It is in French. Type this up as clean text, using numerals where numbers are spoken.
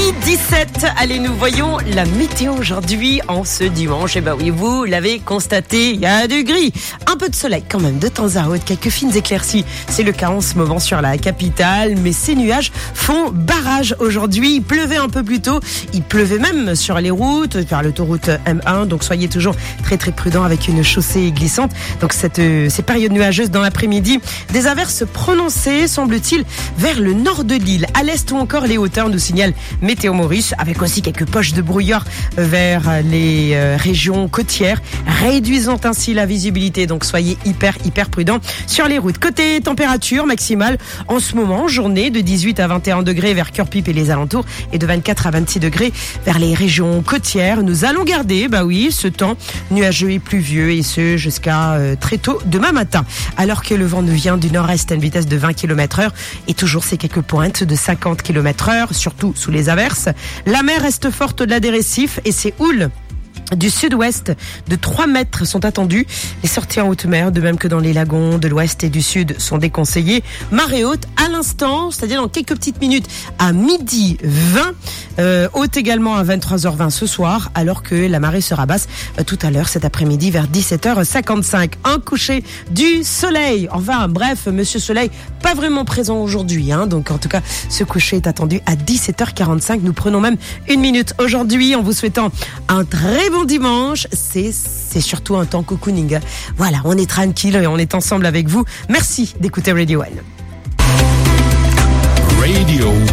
8h17, allez, nous voyons la météo aujourd'hui en ce dimanche. Et ben oui, vous l'avez constaté, il y a du gris, un peu de soleil quand même de temps à autre, quelques fines éclaircies. C'est le cas en ce moment sur la capitale, mais ces nuages font barrage aujourd'hui. Il pleuvait un peu plus tôt, il pleuvait même sur les routes, vers l'autoroute M1, donc soyez toujours très très prudents avec une chaussée glissante. Donc ces périodes nuageuses dans l'après-midi, des averses prononcées, semble-t-il, vers le nord de l'île, à l'est ou encore les hauteurs, nous signale Météo Maurice, avec aussi quelques poches de brouillard vers les régions côtières, réduisant ainsi la visibilité. Donc soyez hyper prudents sur les routes. Côté température maximale, en ce moment, journée de 18 à 21 degrés vers Cœur-Pipe et les alentours, et de 24 à 26 degrés vers les régions côtières. Nous allons garder, ce temps nuageux et pluvieux, et ce jusqu'à très tôt demain matin. Alors que le vent nous vient du nord-est à une vitesse de 20 km/h, et toujours ces quelques pointes de 50 km/h, surtout sous les averses. La mer reste forte au-delà des récifs, et ces houles du sud-ouest de 3 mètres sont attendus. Les sorties en haute mer, de même que dans les lagons de l'ouest et du sud, sont déconseillées. Marée haute à l'instant, c'est-à-dire dans quelques petites minutes, à 12h20. Haute également à 23h20 ce soir, alors que la marée sera basse tout à l'heure, cet après-midi, vers 17h55. Un coucher du soleil. Enfin, bref, Monsieur Soleil, pas vraiment présent aujourd'hui. Donc, en tout cas, ce coucher est attendu à 17h45. Nous prenons même une minute aujourd'hui en vous souhaitant un très bon dimanche. C'est surtout un temps cocooning. Voilà, on est tranquille et on est ensemble avec vous. Merci d'écouter Radio One. Radio